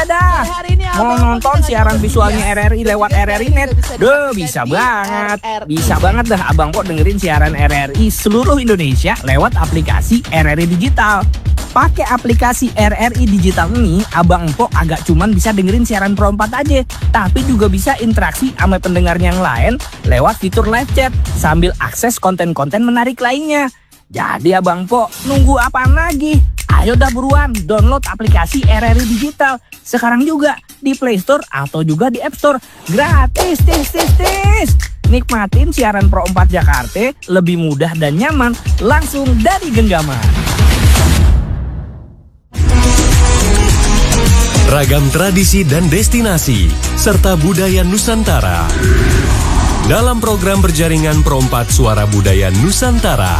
dah. Mau nonton siaran visualnya RRI lewat RRI Net? Bisa banget. Bisa banget dah Abang Po dengerin siaran RRI seluruh Indonesia lewat aplikasi RRI Digital. Pakai aplikasi RRI Digital ini, Abang Po agak cuman bisa dengerin siaran Pro 4 aja, tapi juga bisa interaksi sama pendengar yang lain lewat fitur live chat sambil akses konten-konten menarik lainnya. Jadi Abang Po, nunggu apaan lagi? Ayo dah buruan download aplikasi RRI Digital sekarang juga di Play Store atau juga di App Store. Gratis, tis. Nikmatin siaran Pro 4 Jakarta lebih mudah dan nyaman langsung dari genggaman. Ragam tradisi dan destinasi serta budaya Nusantara dalam program berjaringan Pro 4 Suara Budaya Nusantara.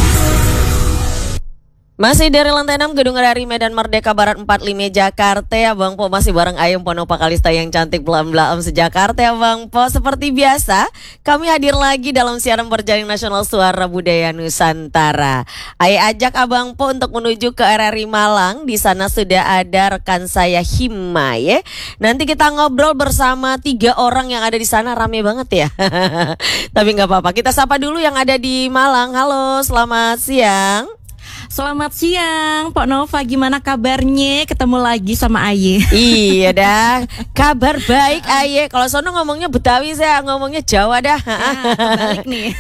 Masih dari lantai 6 Gedung RRI Medan Merdeka Barat 45 Jakarta. Abang Po masih bareng Ayem Ponopa Kalista yang cantik belam-belam sejakarta Abang Po. Seperti biasa kami hadir lagi dalam siaran berjaring nasional Suara Budaya Nusantara. Ayo ajak Abang Po untuk menuju ke RRI Malang. Di sana sudah ada rekan saya Hima ya. Nanti kita ngobrol bersama 3 orang yang ada di sana, rame banget ya. Tapi nggak apa-apa, kita sapa dulu yang ada di Malang. Halo, selamat siang. Selamat siang, Pak Nova. Gimana kabarnya? Ketemu lagi sama Aye. Iya dah, kabar baik Aye. Kalau sono ngomongnya Betawi, saya ngomongnya Jawa dah. Balik nih.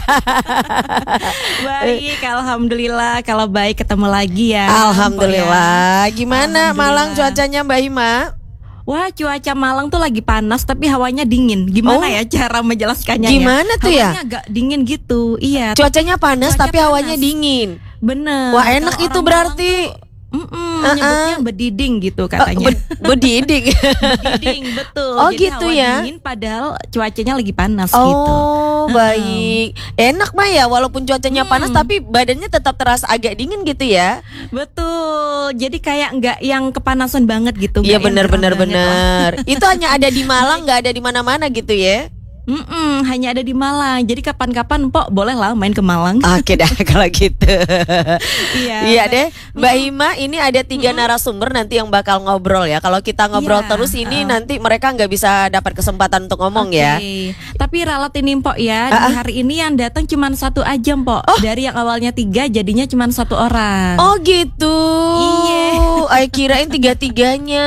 Baik, alhamdulillah. Kalau baik ketemu lagi ya. Alhamdulillah. Gimana Malang cuacanya Mbak Hima? Wah, cuaca Malang tuh lagi panas tapi hawanya dingin. Gimana ya cara menjelaskannya? Gimana tuh ya? Hawanya agak dingin gitu. Iya. Cuacanya panas tapi hawanya dingin. Bener. Wah, enak itu berarti. Nyebutnya bediding gitu katanya. Bediding. Bediding, betul. Oh, jadi gitu hawa ya. dingin padahal cuacanya lagi panas gitu. Oh, baik. Enak mah ya, walaupun cuacanya panas tapi badannya tetap terasa agak dingin gitu ya. Betul. Jadi kayak nggak yang kepanasan banget gitu. Iya, benar. Itu hanya ada di Malang, nggak ada di mana-mana gitu ya. Hanya ada di Malang. Jadi kapan-kapan Pok boleh lah main ke Malang. Oke dah kalau gitu. Iya deh Mbak Hima, ini ada 3 narasumber nanti yang bakal ngobrol ya. Kalau kita ngobrol terus ini nanti mereka nggak bisa dapat kesempatan untuk ngomong ya. Tapi ralat ini Pok ya, di hari ini yang datang cuma 1 aja Pok. Dari yang awalnya 3 jadinya cuma 1 orang. Oh gitu. Iya. Ay kirain 3-3-nya.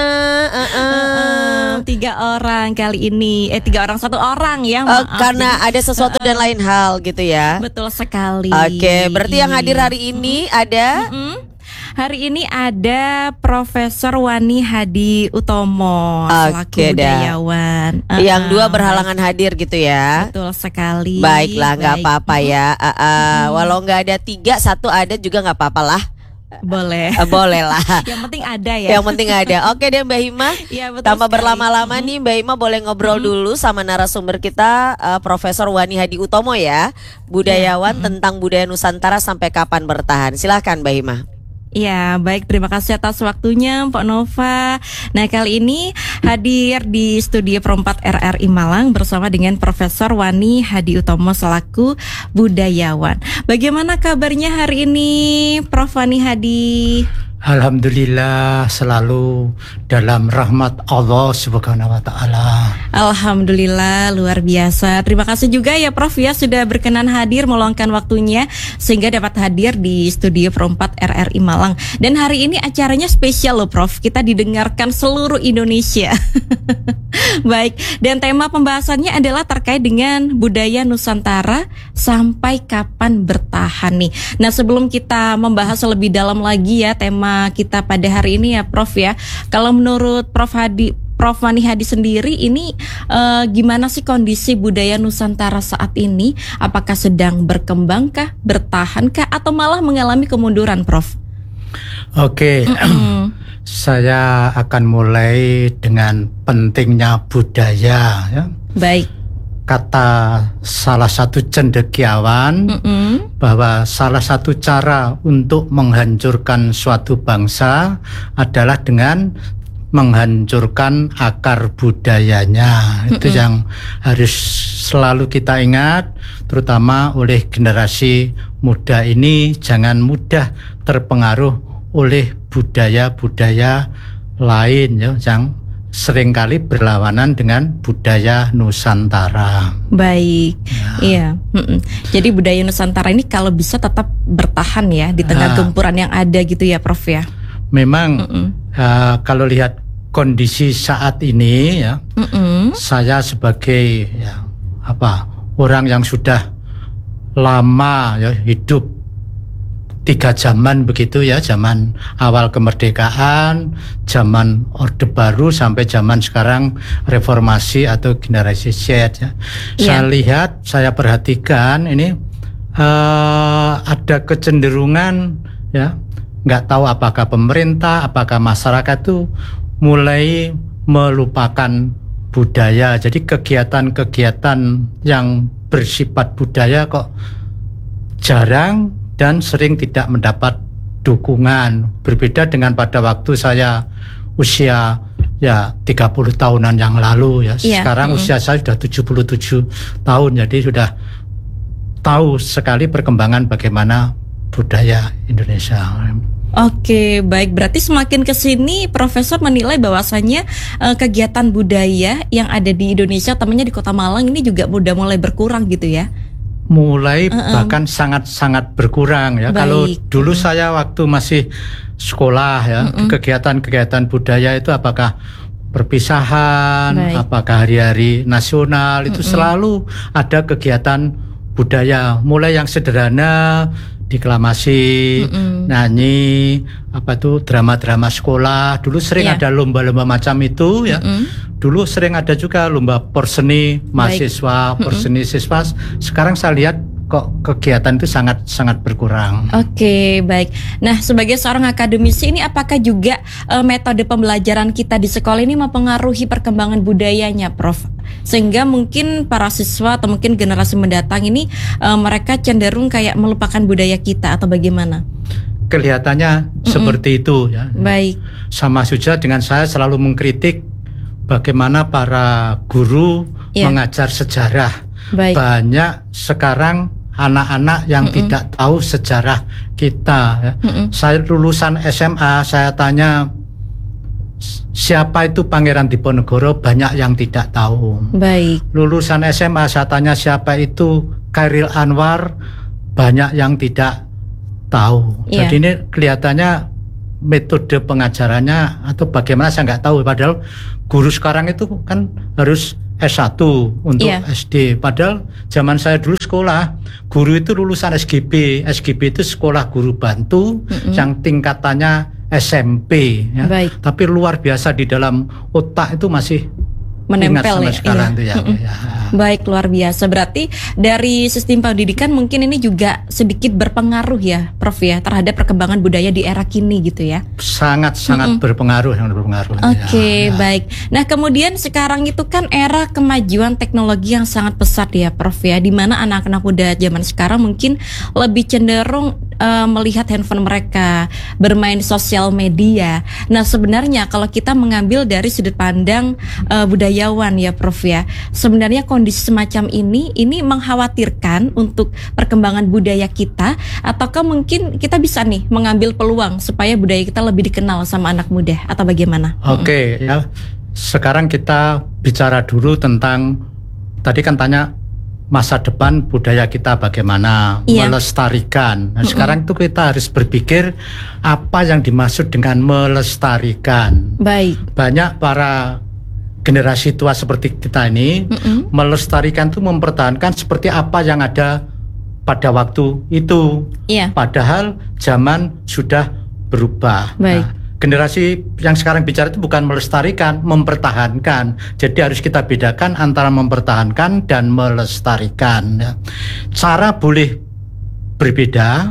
3 orang kali ini. 3 orang 1 orang ya. Karena ada sesuatu dan lain hal gitu ya. Betul sekali. Oke, berarti yang hadir hari ini ada Hari ini ada Profesor Wani Hadi Utomo selaku budayawan. Yang 2 berhalangan hadir gitu ya. Betul sekali. Baiklah, nggak apa-apa ya. Walau nggak ada 3, 1 ada juga nggak apa-apa lah. Boleh. Boleh lah. Yang penting ada ya. Yang penting ada. Oke deh Mbak Hima. Ya, tanpa berlama-lama nih Mbak Hima boleh ngobrol dulu sama narasumber kita Profesor Wani Hadi Utomo ya. Budayawan tentang budaya Nusantara sampai kapan bertahan. Silahkan Mbak Hima. Ya, baik, terima kasih atas waktunya Pak Nova. Nah, kali ini hadir di studio Pro 4 RRI Malang bersama dengan Profesor Wani Hadi Utomo selaku budayawan. Bagaimana kabarnya hari ini Prof Wani Hadi? Alhamdulillah selalu dalam rahmat Allah Subhanahu wa taala. Alhamdulillah luar biasa. Terima kasih juga ya Prof ya sudah berkenan hadir meluangkan waktunya sehingga dapat hadir di studio Pro 4 RRI Malang. Dan hari ini acaranya spesial loh Prof. Kita didengarkan seluruh Indonesia. Baik, dan tema pembahasannya adalah terkait dengan budaya Nusantara sampai kapan bertahan nih. Nah, sebelum kita membahas lebih dalam lagi ya tema kita pada hari ini ya Prof ya. Kalau menurut Prof Wani Hadi sendiri ini gimana sih kondisi budaya Nusantara saat ini? Apakah sedang berkembangkah, bertahankah atau malah mengalami kemunduran Prof? Oke. Saya akan mulai dengan pentingnya budaya ya. Baik. Kata salah satu cendekiawan bahwa salah satu cara untuk menghancurkan suatu bangsa adalah dengan menghancurkan akar budayanya. Itu yang harus selalu kita ingat, terutama oleh generasi muda ini. Jangan mudah terpengaruh oleh budaya-budaya lain ya, yang seringkali berlawanan dengan budaya Nusantara. Baik, iya. Jadi budaya Nusantara ini kalau bisa tetap bertahan ya di tengah gempuran yang ada gitu ya, Prof ya. Memang kalau lihat kondisi saat ini ya, saya sebagai orang yang sudah lama ya hidup 3 zaman begitu ya, zaman awal kemerdekaan, zaman Orde Baru sampai zaman sekarang reformasi atau generasi Z ya. Saya lihat, saya perhatikan ini ada kecenderungan ya, nggak tahu apakah pemerintah, apakah masyarakat itu mulai melupakan budaya. Jadi kegiatan-kegiatan yang bersifat budaya kok jarang dan sering tidak mendapat dukungan. Berbeda dengan pada waktu saya usia ya 30 tahunan yang lalu ya. Sekarang usia saya sudah 77 tahun, jadi sudah tahu sekali perkembangan bagaimana budaya Indonesia. Oke, baik. Berarti semakin ke sini Profesor menilai bahwasannya kegiatan budaya yang ada di Indonesia, temannya di Kota Malang ini juga udah mulai berkurang gitu ya. Mulai bahkan sangat-sangat berkurang ya. Baik. Kalau dulu saya waktu masih sekolah ya, kegiatan-kegiatan budaya itu apakah perpisahan, apakah hari-hari nasional, itu selalu ada kegiatan budaya. Mulai yang sederhana, deklamasi, nyanyi, drama-drama sekolah. Dulu sering ada lomba-lomba macam itu ya. Dulu sering ada juga lomba porseni mahasiswa, porseni siswa. Sekarang saya lihat kok kegiatan itu sangat berkurang. Oke, baik. Nah, sebagai seorang akademisi ini apakah juga metode pembelajaran kita di sekolah ini mempengaruhi perkembangan budayanya, Prof? Sehingga mungkin para siswa atau mungkin generasi mendatang ini mereka cenderung kayak melupakan budaya kita atau bagaimana? Kelihatannya seperti itu ya. Baik. Sama saja dengan saya selalu mengkritik bagaimana para guru mengajar sejarah. Baik. Banyak sekarang anak-anak yang tidak tahu sejarah kita ya. Saya lulusan SMA, saya tanya siapa itu Pangeran Diponegoro, banyak yang tidak tahu. Baik. Lulusan SMA saya tanya siapa itu Chairil Anwar, banyak yang tidak tahu. Jadi ini kelihatannya metode pengajarannya atau bagaimana saya nggak tahu. Padahal guru sekarang itu kan harus S1 untuk SD. Padahal zaman saya dulu sekolah, guru itu lulusan SGB. SGB itu sekolah guru bantu yang tingkatannya SMP ya. Tapi luar biasa di dalam otak itu masih menempel ingat sekarang itu ya. Baik, luar biasa. Berarti dari sistem pendidikan mungkin ini juga sedikit berpengaruh ya, Prof ya, terhadap perkembangan budaya di era kini gitu ya. Sangat berpengaruh, Oke, baik. Nah, kemudian sekarang itu kan era kemajuan teknologi yang sangat pesat ya, Prof ya, di mana anak-anak muda zaman sekarang mungkin lebih cenderung melihat handphone mereka, bermain sosial media. Nah, sebenarnya kalau kita mengambil dari sudut pandang budayawan ya, Prof ya, sebenarnya kondisi semacam ini mengkhawatirkan untuk perkembangan budaya kita, ataukah mungkin kita bisa nih mengambil peluang supaya budaya kita lebih dikenal sama anak muda, atau bagaimana? Oke, ya. Sekarang kita bicara dulu tentang, tadi kan tanya masa depan budaya kita bagaimana melestarikan. Nah, sekarang itu kita harus berpikir apa yang dimaksud dengan melestarikan. Baik. Banyak para generasi tua seperti kita ini melestarikan itu mempertahankan seperti apa yang ada pada waktu itu. Padahal zaman sudah berubah. Baik. Nah, generasi yang sekarang bicara itu bukan melestarikan, mempertahankan. Jadi harus kita bedakan antara mempertahankan dan melestarikan. Cara boleh berbeda,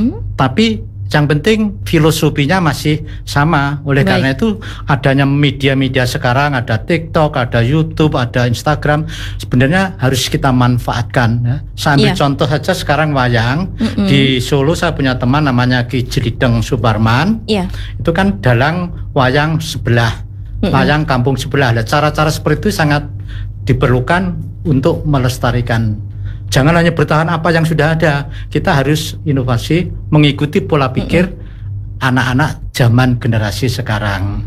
tapi yang penting filosofinya masih sama. Oleh karena itu adanya media-media sekarang, ada TikTok, ada YouTube, ada Instagram, sebenarnya harus kita manfaatkan ya. Saya ambil contoh saja sekarang wayang. Di Solo saya punya teman namanya Ki Jelideng Suparman. Itu kan dalang wayang sebelah, wayang kampung sebelah. Nah, cara-cara seperti itu sangat diperlukan untuk melestarikan. Jangan hanya bertahan apa yang sudah ada. Kita harus inovasi, mengikuti pola pikir anak-anak zaman generasi sekarang.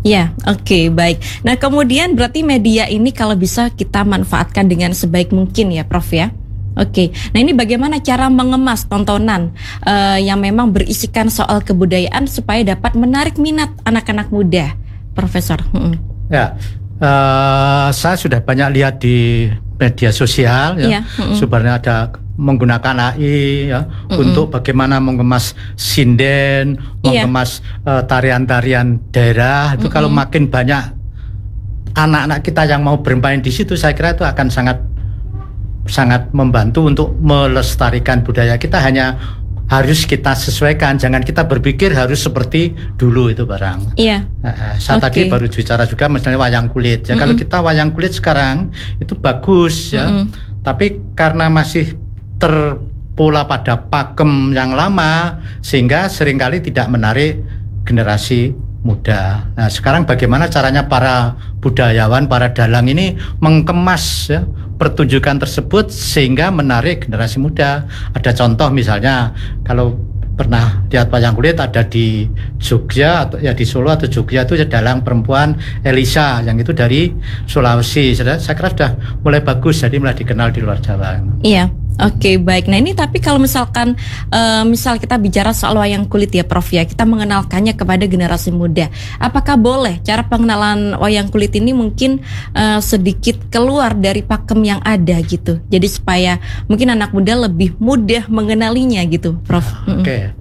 Ya, oke, baik. Nah, kemudian berarti media ini kalau bisa kita manfaatkan dengan sebaik mungkin ya, Prof ya. Oke, nah ini bagaimana cara mengemas tontonan yang memang berisikan soal kebudayaan supaya dapat menarik minat anak-anak muda, Profesor? Ya, saya sudah banyak lihat di media sosial ya, sebenarnya ada menggunakan AI ya untuk bagaimana mengemas sinden, mengemas tarian-tarian daerah itu. Kalau makin banyak anak-anak kita yang mau bermain di situ, saya kira itu akan sangat membantu untuk melestarikan budaya kita. Hanya harus kita sesuaikan, jangan kita berpikir harus seperti dulu itu barang. Iya. Saya tadi baru bicara juga misalnya wayang kulit. Ya kalau kita wayang kulit sekarang itu bagus ya, tapi karena masih terpola pada pakem yang lama sehingga seringkali tidak menarik generasi muda. Nah, sekarang bagaimana caranya para budayawan, para dalang ini mengemas ya pertunjukan tersebut sehingga menarik generasi muda. Ada contoh misalnya kalau pernah lihat wayang kulit ada di Jogja atau ya di Solo atau Jogja itu dalang perempuan Elisa yang itu dari Sulawesi. Saya kira sudah mulai bagus, jadi mulai dikenal di luar Jawa. Iya. Oke, baik. Nah ini tapi kalau misalkan misal kita bicara soal wayang kulit ya Prof ya, kita mengenalkannya kepada generasi muda. Apakah boleh cara pengenalan wayang kulit ini mungkin sedikit keluar dari pakem yang ada gitu. Jadi supaya mungkin anak muda lebih mudah mengenalinya gitu, Prof. Oke.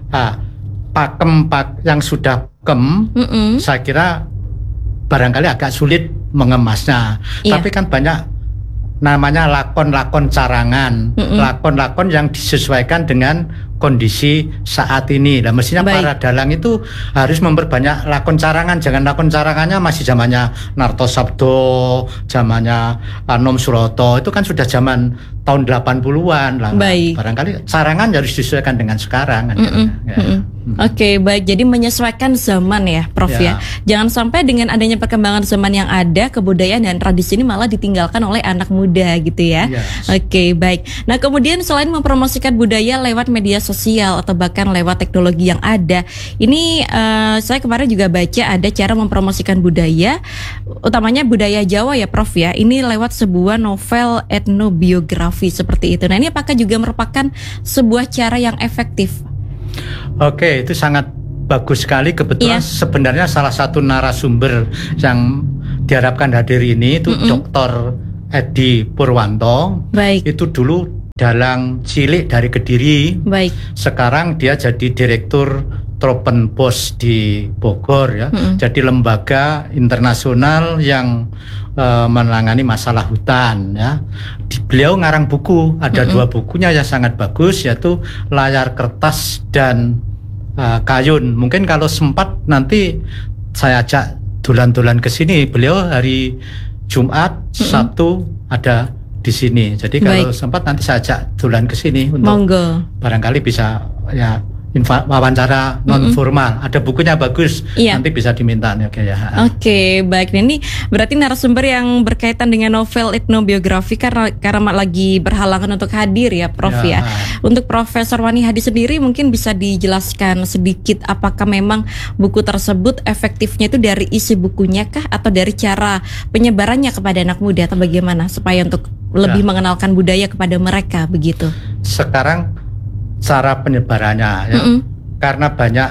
Pakem yang sudah pakem, saya kira barangkali agak sulit mengemasnya. Tapi kan banyak namanya lakon-lakon carangan, lakon-lakon yang disesuaikan dengan kondisi saat ini. Nah, mestinya para dalang itu harus memperbanyak lakon carangan. Jangan lakon carangannya masih zamannya Narto Sabdo, zamannya Anom Suroto. Itu kan sudah zaman tahun 80-an lah. Barangkali carangan harus disesuaikan dengan sekarang. Oke, baik. Jadi menyesuaikan zaman ya, Prof ya. Jangan sampai dengan adanya perkembangan zaman yang ada, kebudayaan dan tradisi ini malah ditinggalkan oleh anak muda gitu ya. Oke, baik. Nah, kemudian selain mempromosikan budaya lewat media sosial atau bahkan lewat teknologi yang ada, ini saya kemarin juga baca ada cara mempromosikan budaya, utamanya budaya Jawa ya, Prof ya. Ini lewat sebuah novel etnobiografi seperti itu. Nah, ini apakah juga merupakan sebuah cara yang efektif? Oke, itu sangat bagus sekali. Kebetulan sebenarnya salah satu narasumber yang diharapkan hadir ini itu Dr. Edi Purwanto. Itu dulu dalang cilik dari Kediri. Sekarang dia jadi direktur Tropenbos di Bogor ya. Jadi lembaga internasional yang menangani masalah hutan ya. Beliau ngarang buku, ada 2 bukunya yang sangat bagus, yaitu Layar Kertas dan Kayun. Mungkin kalau sempat nanti saya ajak dulan-dulan ke sini. Beliau hari Jumat, Sabtu ada di sini. Jadi kalau sempat nanti saya ajak dulan ke sini untuk barangkali bisa ya wawancara non formal. Ada bukunya bagus, nanti bisa diminta. Oke, baik. Nah, ini berarti narasumber yang berkaitan dengan novel etnobiografi karena lagi berhalangan untuk hadir ya, Prof ya. Untuk Profesor Wani Hadi sendiri mungkin bisa dijelaskan sedikit apakah memang buku tersebut efektifnya itu dari isi bukunya kah atau dari cara penyebarannya kepada anak muda atau bagaimana supaya untuk lebih mengenalkan budaya kepada mereka begitu. Sekarang cara penyebarannya ya, karena banyak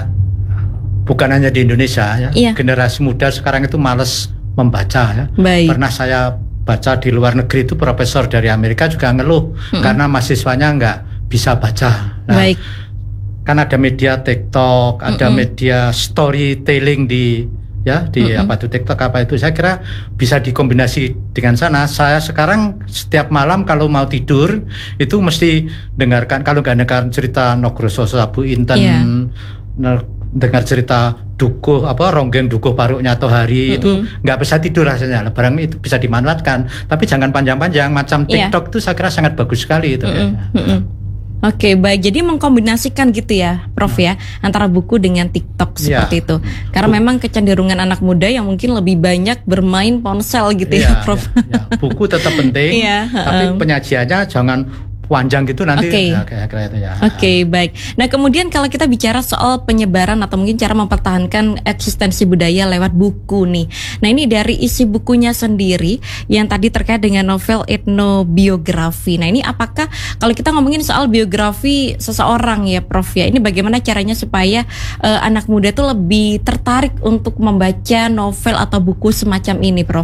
bukan hanya di Indonesia ya, generasi muda sekarang itu malas membaca ya. Pernah saya baca di luar negeri itu profesor dari Amerika juga ngeluh karena mahasiswanya nggak bisa baca. Nah, kan ada media TikTok, ada media storytelling di apa itu TikTok apa itu, saya kira bisa dikombinasi dengan sana. Saya sekarang setiap malam kalau mau tidur itu mesti dengarkan, kalau nggak dengar cerita Nogroso Sabu Inten, dengar cerita dukuh ronggeng dukuh paruknya atau hari itu nggak bisa tidur rasanya. Barang itu bisa dimanfaatkan, tapi jangan panjang-panjang macam TikTok itu saya kira sangat bagus sekali itu. Oke, baik. Jadi mengkombinasikan gitu ya, Prof ya, antara buku dengan TikTok seperti itu. Karena memang kecenderungan anak muda yang mungkin lebih banyak bermain ponsel gitu ya, Prof. Buku tetap penting, tapi penyajiannya jangan panjang gitu nanti. Oke. Ya, kira-kira itu ya. Oke, baik. Nah, kemudian kalau kita bicara soal penyebaran atau mungkin cara mempertahankan eksistensi budaya lewat buku nih. Nah, ini dari isi bukunya sendiri yang tadi terkait dengan novel etnobiografi. Nah, ini apakah kalau kita ngomongin soal biografi seseorang ya, Prof ya, ini bagaimana caranya supaya anak muda tuh lebih tertarik untuk membaca novel atau buku semacam ini, Prof?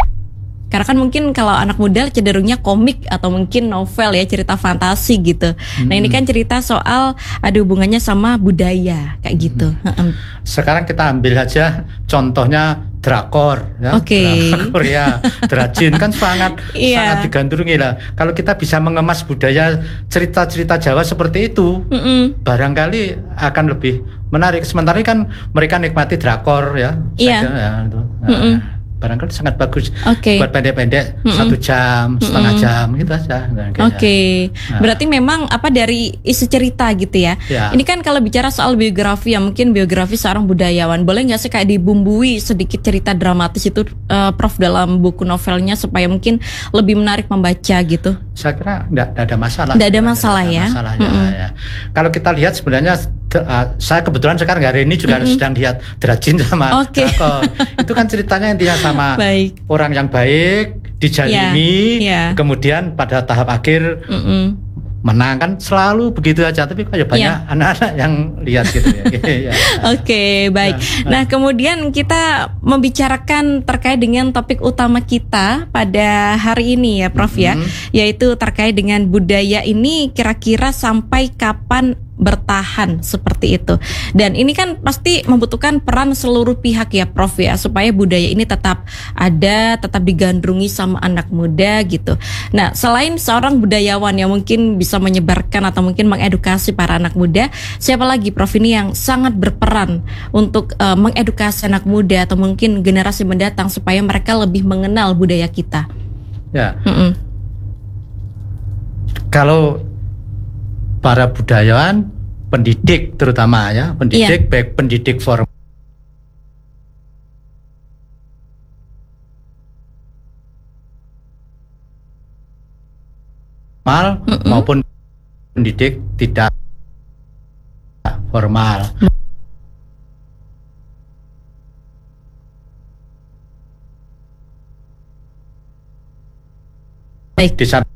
Karena kan mungkin kalau anak muda cenderungnya komik atau mungkin novel ya, cerita fantasi gitu. Nah, ini kan cerita soal ada hubungannya sama budaya kayak gitu. Sekarang kita ambil aja contohnya drakor ya. Oke. Drakor ya, Drajin kan sangat Iya. sangat digandrungi lah. Kalau kita bisa mengemas budaya cerita-cerita Jawa seperti itu, barangkali akan lebih menarik. Sementara kan mereka nikmati drakor ya. Iya. Saja, ya itu. Barangkali sangat bagus Oke. buat pendek-pendek 1 jam, setengah jam gitu aja. Oke, berarti memang apa dari isi cerita gitu ya. Ya. Ini kan kalau bicara soal biografi ya, mungkin biografi seorang budayawan, boleh nggak sih kayak dibumbui sedikit cerita dramatis itu, Prof, dalam buku novelnya supaya mungkin lebih menarik membaca gitu? Saya kira nggak ada masalah. Nggak ada masalah ya. Masalah, ya. Kalau kita lihat sebenarnya saya kebetulan sekarang hari ini juga sedang lihat Drajin sama Oke. drakor. Itu kan ceritanya intinya sama Baik. orang yang baik dijalimi, Ya. kemudian pada tahap akhir menang, kan selalu begitu aja. Tapi kok ya banyak anak-anak yang lihat gitu ya. Ya. Oke, baik. Nah, kemudian kita membicarakan terkait dengan topik utama kita pada hari ini ya, Prof ya, yaitu terkait dengan budaya ini kira-kira sampai kapan bertahan seperti itu. Dan ini kan pasti membutuhkan peran seluruh pihak ya, Prof ya, supaya budaya ini tetap ada, tetap digandrungi sama anak muda gitu. Nah, selain seorang budayawan yang mungkin bisa menyebarkan atau mungkin mengedukasi para anak muda, siapa lagi, Prof, ini yang sangat berperan untuk mengedukasi anak muda atau mungkin generasi mendatang supaya mereka lebih mengenal budaya kita? Ya. Kalau para budayawan, pendidik terutama ya, pendidik baik pendidik formal maupun pendidik tidak formal. Baik. Di samping